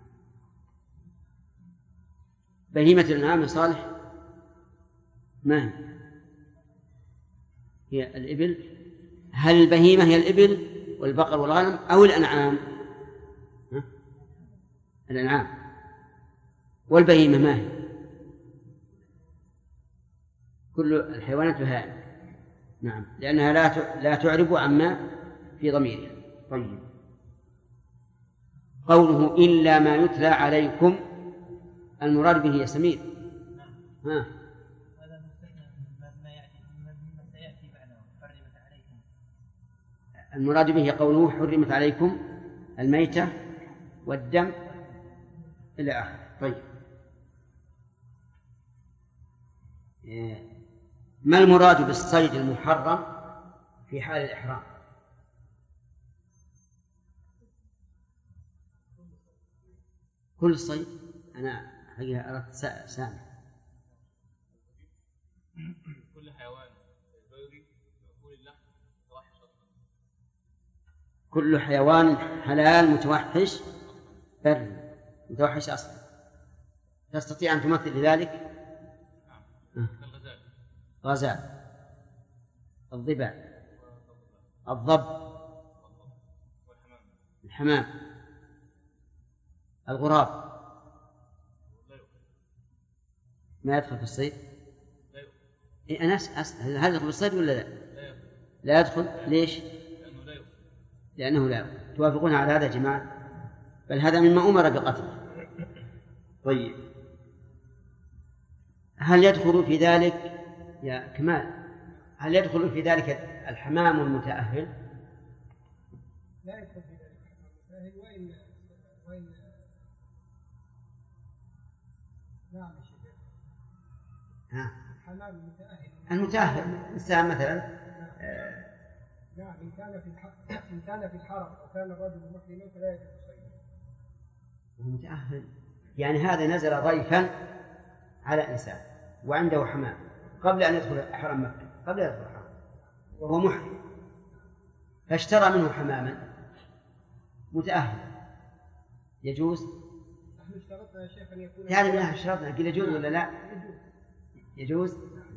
Speaker 1: بهيمة الأنعام صالح ما هي؟ هي الإبل. هل البهيمة هي الإبل والبقر والغنم أو الأنعام؟ ها؟ الأنعام. والبهيمة ما هي؟ كل الحيوانات بهائم. نعم، لأنها لا لا تعرب عما في ضميرها. طيب، قوله إلا ما يتلى عليكم المراد به سمير. ها.
Speaker 3: هذا مستثنى مما يأتي مما سيأتي بعده حرمت عليكم.
Speaker 1: المراد به قوله حرمت عليكم الميتة والدم إلى آخره. طيب، ما المراد بالصيد المحرم في حال الإحرام؟ كل صيد. أنا حقيقة أردت سامع.
Speaker 9: كل حيوان بري مأكول اللحم متوحش أصلا.
Speaker 1: كل حيوان حلال متوحش بري متوحش أصلا. تستطيع أن تمثل لذلك؟
Speaker 9: نعم. الغزال.
Speaker 1: غزال، الضبع، الضب،
Speaker 9: والحمام،
Speaker 1: الحمام، الغراب. ما يدخل في الصيد؟
Speaker 9: لا يدخل.
Speaker 1: إيه أنا أسأل هل يدخل في الصيد ولا لا؟
Speaker 9: لا يدخل.
Speaker 1: لا يدخل. ليش؟
Speaker 9: لأنه لا يدخل.
Speaker 1: لأنه لا يدخل. توافقون على هذا يا جماعة؟ بل هذا مما أمر بقتله. طيب، هل يدخل في ذلك يا كمال، هل يدخل في ذلك الحمام المتأهل؟
Speaker 2: لا يدخل في ذلك الحمام المتأهل. وإن وإن نعم يا شيخ.
Speaker 1: ها.
Speaker 2: الحمام المتأهل
Speaker 1: المتأهل إنسان مثلا.
Speaker 2: آه. نعم، إن كان في الحرم إن كان في الحرم وكان الرجل محرما فلا يجوز صيده.
Speaker 1: وهو متأهل يعني هذا نزل ضيفا على إنسان وعنده حمام قبل أن يدخل حرم مكة، قبل أن يدخل الحرم وهو محرم، فاشترى منه حماما متأهل، يجوز؟
Speaker 2: نحن اشترطنا يا شيخ أن يكون
Speaker 1: يعني من اشترطنا قل يجوز ولا لا؟ يجوز.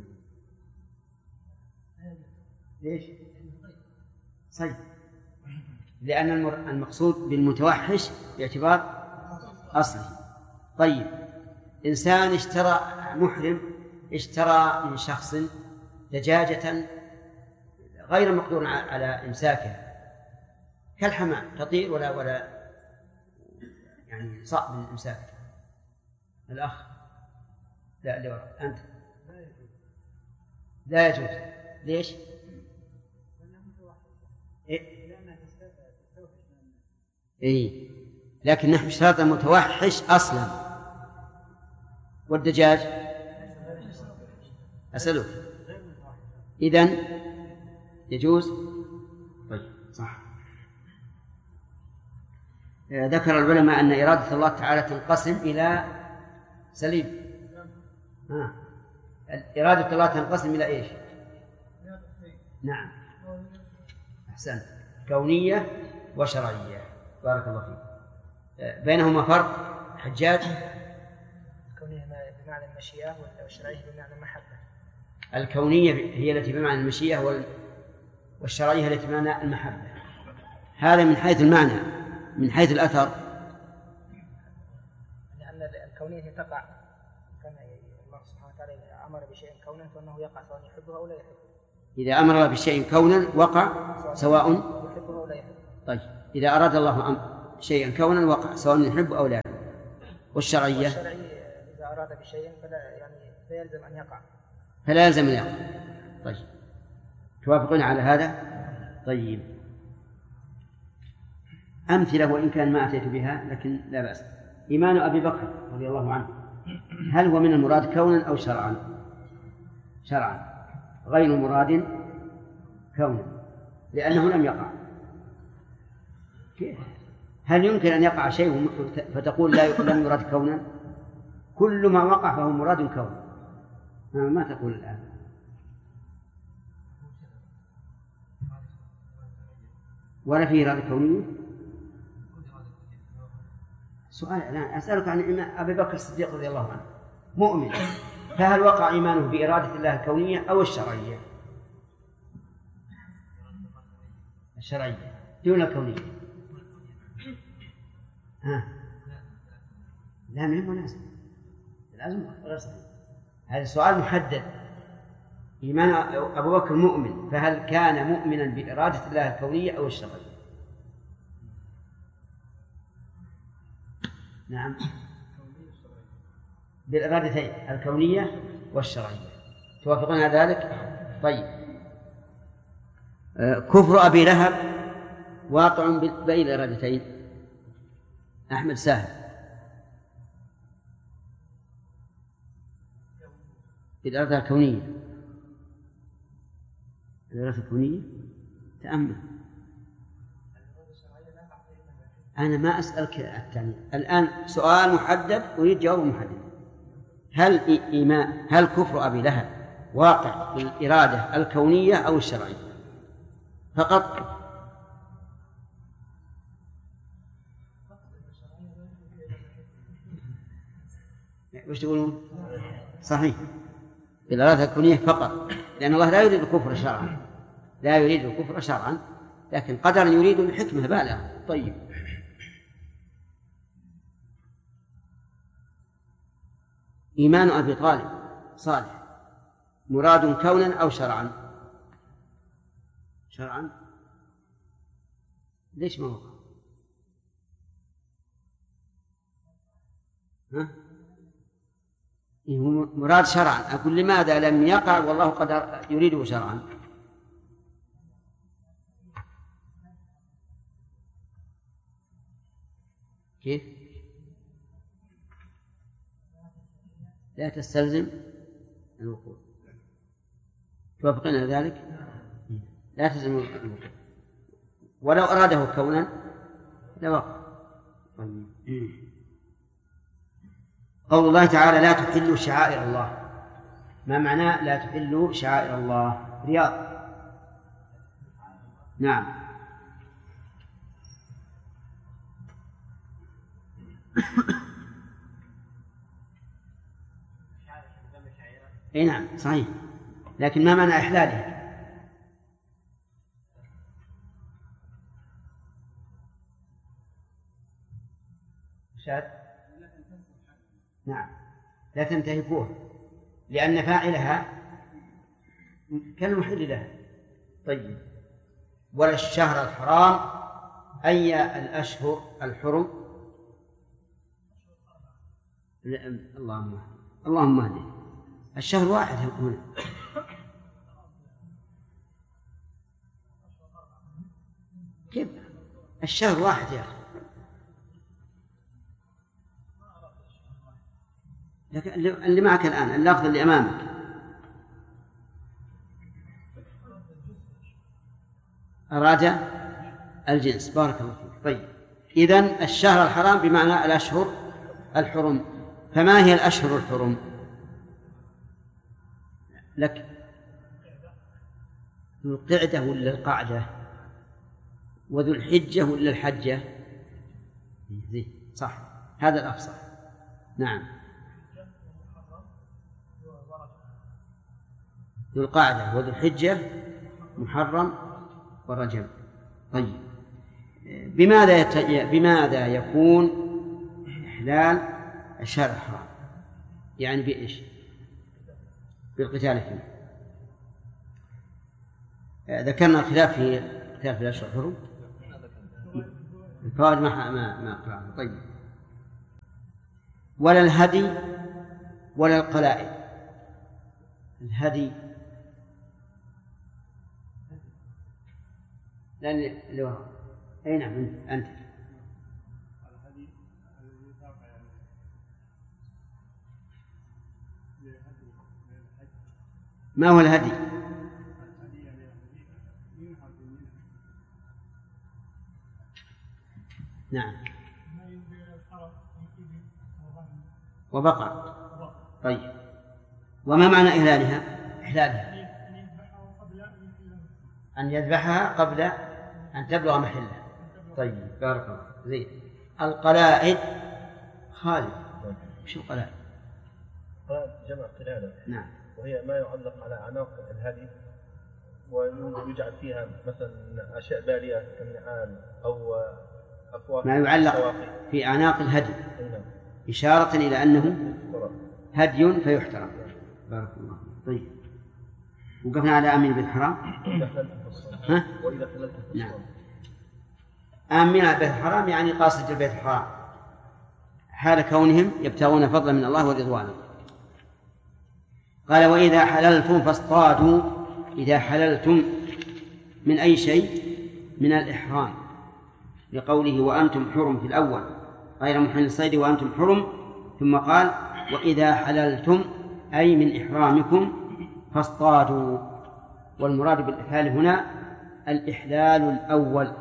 Speaker 1: ليش؟ صيد. لأن المقصود بالمتوحش باعتبار أصله. طيب، إنسان اشترى محرم اشترى من شخص دجاجة غير مقدور على إمساكها كالحمام، تطير ولا ولا يعني صعب الإمساك. الأخ لا لا أنت لا يجوز. ليش؟ إيه؟ إيه؟ لكن نحن اشترط متوحش أصلا. والدجاج أسألك إذن يجوز؟ طيب، صح. ذكر العلماء أن إرادة الله تعالى تنقسم إلى سليم. ها. إرادة الله تنقسم إلى إيش؟ نعم، أحسنت. كونية وشرعية. بارك الله فيك. بينهما فرق حجاج؟
Speaker 8: الكونية بمعنى المشيئة والشرعية بمعنى المحبة.
Speaker 1: الكونية هي التي بمعنى المشيئة والشرعية التي بمعنى المحبة. هذا من حيث المعنى. من حيث الأثر
Speaker 8: لأن الكونية تقع كما الله سبحانه وتعالى أمر بشيء كونه فإنه يقع سواء يحبه أو لا يحبه.
Speaker 1: إذا أمر الله بشيء كونا وقع سواء. طيب إذا أراد الله شيئا كونا وقع سواء يحب أو لا. والشرعية
Speaker 8: إذا أراد بشيء فلا يعني فيلزم أن يقع
Speaker 1: فلا يلزم أن يقع. طيب توافقون على هذا؟ طيب أمثلة وإن كان ما أتيت بها لكن لا بأس. إيمان أبي بكر رضي الله عنه هل هو من المراد كونا أو شرعا؟ شرعا غير مراد كونا لأنه لم يقع. كيف؟ هل يمكن أن يقع شيء فتقول لا لم يراد كونا؟ كل ما وقع فهو مراد كونا. ما تقول الآن؟ ولا فيه إرادة كونية؟ سؤال الآن أسألك عن أبي بكر الصديق رضي الله عنه مؤمن، فهل وقع إيمانه بإرادة الله الكونية أو الشرعية؟ الشرعية دون الكونية. ها لا من مناسب لازم غير صحيح. هذا السؤال محدد. إيمان أبو بكر مؤمن، فهل كان مؤمنا بإرادة الله الكونية أو الشرعية؟ نعم بالإرادتين الكونية والشرعية. توافقون على ذلك؟ طيب كفر أبي لهب واقع بين الإرادتين. أحمد ساهل بالإرادة الكونية. الإرادة الكونية تأمل. أنا ما أسألك الثاني الآن سؤال محدد أريد جواب محدد. هل إيمان هل كفر أبي لهب واقع بالإرادة الكونية أو الشرعية فقط؟ وش تقولون؟ صحيح بالإرادة الكونية فقط، لأن الله لا يريد الكفر شرعا، لا يريد الكفر شرعا، لكن قدرا يريد الحكمة بالغة. طيب إيمان أبي طالب صالح مراد كونا أو شرعا؟ شرعا. ليش ما وقع؟ ها؟ مراد شرعا. أقول لماذا لم يقع والله قد يريده شرعا؟ كيف؟ لا تستلزم الوقوع. توافقين على ذلك؟ لا تستلزم الوقوع ولو أراده كونا لوقع. قول الله تعالى لا تحلوا شعائر الله، ما معناه لا تحلوا شعائر الله؟ رياض. نعم اي نعم صحيح، لكن ما معنى إحلالها؟ شاد نعم لا تنتهكوها لأن فاعلها كالمحل لها. طيب ولا الشهر الحرام أي الأشهر الحرم؟ اللهم اللهم اهدنا. الشهر واحد هنا. كيف الشهر واحد يا أخي؟ لكن اللي معك الآن اللفظ اللي أمامك أراد الجنس. بارك الله فيك. طيب إذن الشهر الحرام بمعنى الأشهر الحرم. فما هي الأشهر الحرم لك؟ القعدة ولا القعدة؟ وذو الحجة ولا الحجة؟ صح هذا الأفصح. نعم ذو القعدة وذو الحجة محرم ورجب. طيب بماذا يت... بماذا يكون إحلال الشهر الحرام؟ يعني بإيش؟ بالقتال فيه. ذكرنا الخلاف في خلاف في الأشهر الحرم. الفوائد ما ما ما قرأنا. طيب. ولا الهدي ولا القلائد. الهدي لأن لو أي نعم أنت ما هو الهدي؟ نعم وبقر. طيب وما معنى إهلالها؟ إحلالها أن يذبحها قبل أن تبلغ محلها. طيب بارك الله. زين. القلائد خالد شو القلائد؟
Speaker 10: قلائد جمع قلادة.
Speaker 1: نعم.
Speaker 10: وهي ما يعلق على أعناق الهدي ويجعل فيها مثلا أشياء بالية كالنعال أو أفواق
Speaker 1: ما يعلق في أعناق الهدي إشارة إلى أنه هدي فيحترم. بارك الله. طيب وقفنا على آمين بالحرام. ها؟
Speaker 10: وإذا حللت
Speaker 1: نعم. آمين بالبيت الحرام يعني قاصد البيت الحرام حال كونهم يبتغون فضلا من الله ورضوانه. قال وإذا حللتم فاصطادوا. إذا حللتم من أي شيء؟ من الإحرام، لقوله وأنتم حرم في الأول غير محل الصيد وأنتم حرم، ثم قال وإذا حللتم أي من إحرامكم فاصطادوا. والمراد بالإحلال هنا الإحلال الأول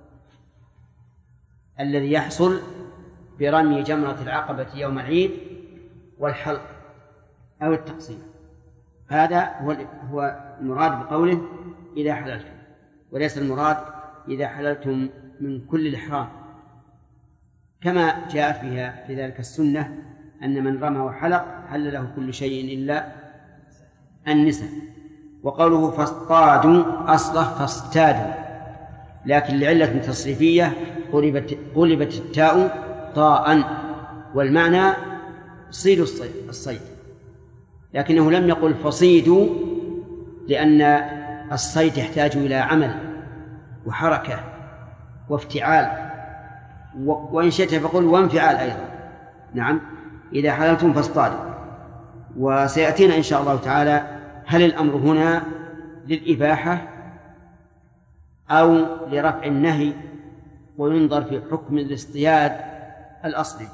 Speaker 1: الذي يحصل برمي جمرة العقبة يوم العيد والحلق أو التقصير. هذا هو المراد بقوله إذا حللتم، وليس المراد إذا حللتم من كل الإحرام، كما جاءت فيها في ذلك السنة أن من رمى وحلق حل له كل شيء إلا النساء. وقوله فاصطادوا أصله فاصطادوا، لكن لعلة تصريفية قلبت, قلبت التاء طاء، والمعنى صيدوا الصيد، لكنه لم يقل فصيدوا، لأن الصيد يحتاج إلى عمل وحركة وافتعال، وإن شئت فقل وانفعال أيضا. نعم. إذا حللتم فاصطادوا. وسيأتينا إن شاء الله تعالى هل الأمر هنا للإباحة أو لرفع النهي، وينظر في حكم الاصطياد الأصلي.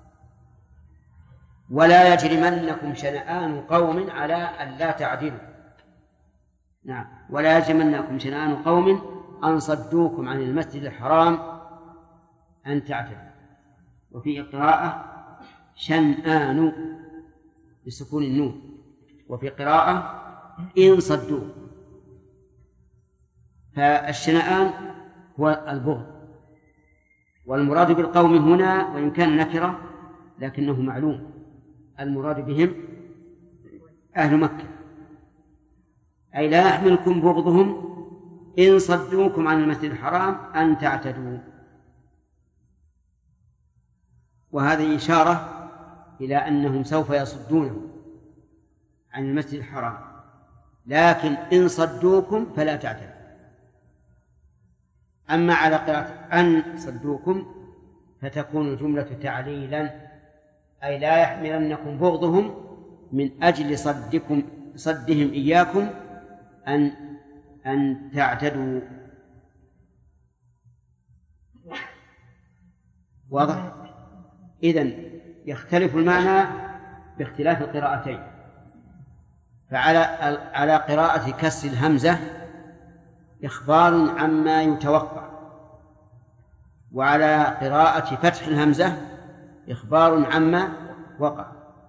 Speaker 1: ولا يجرمنكم شنآن قوم على أن لا تعدلوا. نعم. ولا يجرمنكم شنآن قوم أن صدوكم عن المسجد الحرام أن تعتدوا. وفي قراءة شنآن بسكون النون، وفي قراءة إن صدوا. فالشنآن هو البغض، والمراد بالقوم هنا وإن كان نكرة لكنه معلوم، المراد بهم أهل مكة، أي لا يحملكم بغضهم إن صدوكم عن المسجد الحرام أن تعتدوا. وهذه إشارة إلى أنهم سوف يصدونه عن المسجد الحرام، لكن إن صدوكم فلا تعتدوا. أما على قراءة أن صدوكم فتكون الجملة تعليلا، أي لا يحملنكم بغضهم من أجل صدكم صدهم إياكم أن أن تعتدوا. واضح؟ إذن يختلف المعنى باختلاف القراءتين. فعلى على قراءة كسر الهمزة إخبار عما يتوقع، وعلى قراءة فتح الهمزة إخبار عما وقع.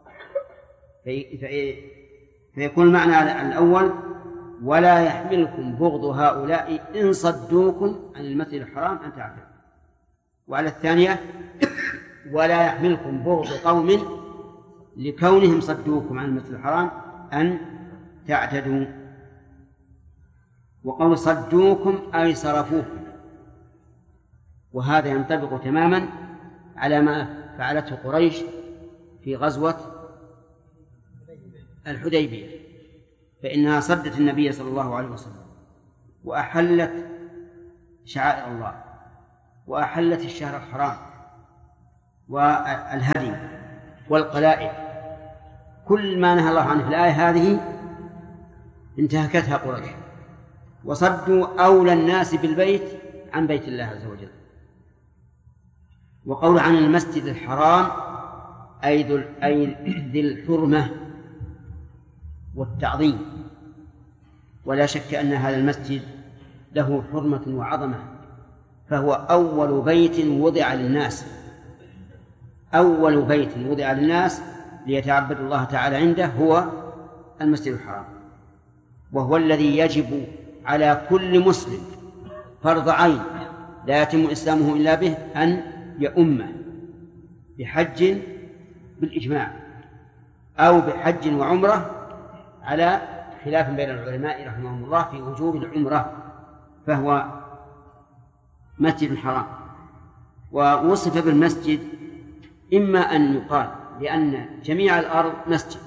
Speaker 1: فيكون المعنى الأول ولا يحملكم بغض هؤلاء إن صدوكم عن المسجد الحرام أن تعتدوا، وعلى الثانية ولا يحملكم بغض قوم لكونهم صدوكم عن المسجد الحرام أن تعتدوا. وقول صدوكم أي صرفوكم، وهذا ينطبق تماما على ما فعلته قريش في غزوة الحديبية، فإنها صدت النبي صلى الله عليه وسلم وأحلت شعائر الله وأحلت الشهر الحرام والهدي والقلائد، كل ما نهى الله عنه في الآية هذه انتهكتها قريش وصدوا أولى الناس بالبيت عن بيت الله عز وجل. وقول عن المسجد الحرام أي ذي الحرمة والتعظيم، ولا شك أن هذا المسجد له حرمة وعظمة، فهو أول بيت وضع للناس، أول بيت وضع للناس ليتعبدوا الله تعالى عنده هو المسجد الحرام، وهو الذي يجب على كل مسلم فرض عين لا يتم إسلامه إلا به أن يؤمه بحج بالإجماع أو بحج وعمرة، على خلاف بين العلماء رحمهم الله في وجوب العمرة، فهو مسجد حرام. ووصف بالمسجد إما أن يقال لأن جميع الأرض مسجد،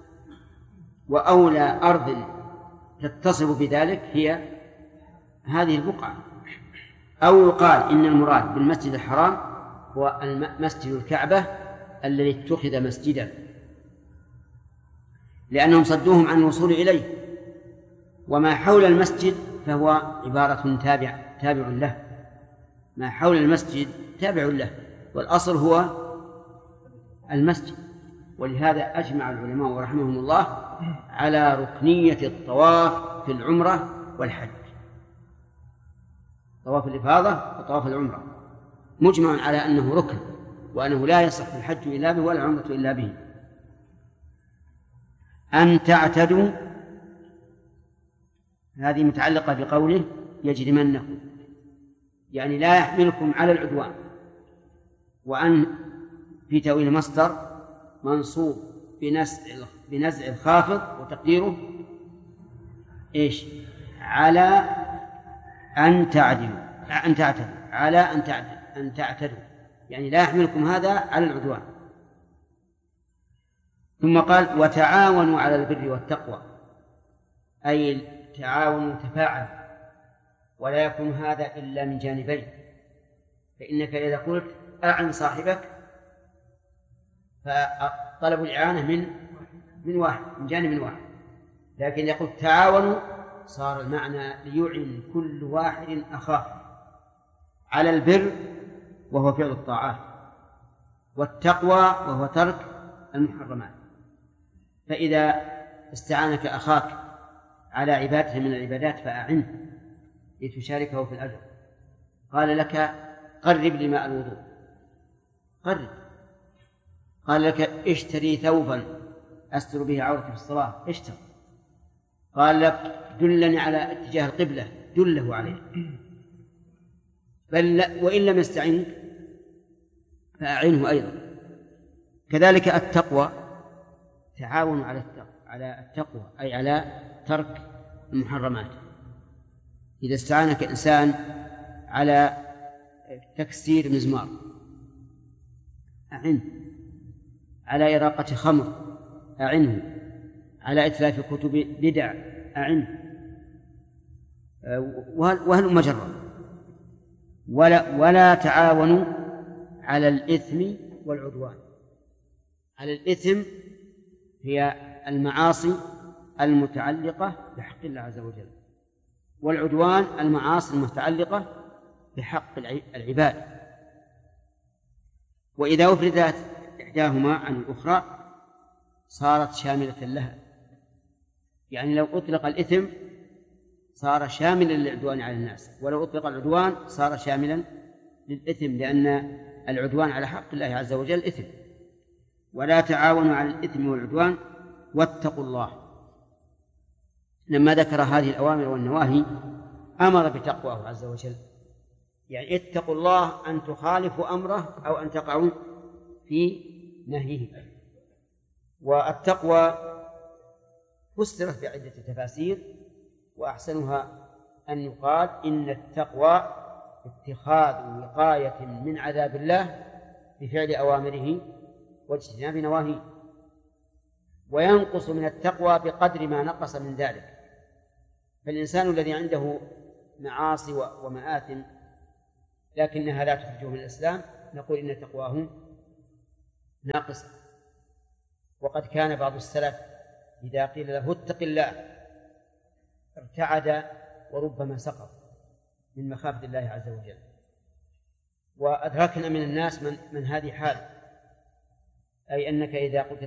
Speaker 1: وأولى أرض تتصف بذلك هي هذه البقعة، أو يقال إن المراد بالمسجد الحرام هو مسجد الكعبة الذي اتخذ مسجدا لأنهم صدوهم عن الوصول إليه، وما حول المسجد فهو عبارة تابع تابع له، ما حول المسجد تابع له، والأصل هو المسجد. ولهذا أجمع العلماء رحمهم الله على ركنية الطواف في العمرة والحج، طواف الإفاضة وطواف العمرة مجمع على أنه ركن، وأنه لا يصح الحج إلا به ولا العمرة إلا به. أن تعتدوا هذه متعلقة بقوله يجرمنكم، يعني لا يحملكم على العدوان، وأن في تأويل مصدر منصوب بنزع بنزع الخافض وتقديره إيش؟ على أن تعدلوا أن تعتدوا على أن تعدلوا أن تعتدوا يعني لا يحملكم هذا على العدوان. ثم قال وتعاونوا على البر والتقوى، أي تعاونوا تفاعل، ولا يكون هذا إلا من جانبين، فإنك إذا قلت أعن صاحبك فطلب الإعانة من من واحد من جانب واحد، لكن يقول تعاونوا صار المعنى ليعن كل واحد أخاه على البر وهو فعل الطاعات، والتقوى وهو ترك المحرمات. فإذا استعانك أخاك على عبادة من العبادات فأعنه لتشاركه في الأجر. قال لك قرب لي ماء الوضوء، قرب. قال لك اشتري ثوبا أستر به عورتي في الصلاة، اشتر. قال لك دلني على اتجاه القبلة، دله عليه. بل وإن لم يستعنك فأعنه أيضا. كذلك التقوى تعاون على التقوى على التقوى أي على ترك المحرمات. إذا استعانك إنسان على تكسير مزمار أعنه، على إراقة خمر أعنه، على إتلاف كتب بدع أعنه، وهل مجرد. ولا, ولا تعاونوا على الإثم والعدوان. على الإثم هي المعاصي المتعلقة بحق الله عز وجل، والعدوان المعاصي المتعلقة بحق العباد. وإذا أفردت إحداهما عن الأخرى صارت شاملة لها، يعني لو أطلق الإثم صار شاملا للعدوان على الناس، ولو أطلق العدوان صار شاملا للإثم، لأن العدوان على حق الله عز وجل إثم. ولا تعاونوا على الإثم والعدوان واتقوا الله. لما ذكر هذه الأوامر والنواهي أمر بتقواه عز وجل، يعني اتقوا الله أن تخالفوا أمره أو أن تقعوا في نهيه. والتقوى فسرت بعدة تفاسير، وأحسنها أن يقال إن التقوى اتخاذ وقاية من عذاب الله بفعل أوامره واجتناب نواهيه، وينقص من التقوى بقدر ما نقص من ذلك. فالإنسان الذي عنده معاصي ومآثم لكنها لا تخرجه من الإسلام، نقول إن تقواه ناقصة. وقد كان بعض السلف إذا قيل له اتق الله ارتعد وربما سقط من مخافة الله عز وجل. وأدركنا من الناس من, من هذه حال، أي أنك إذا قلت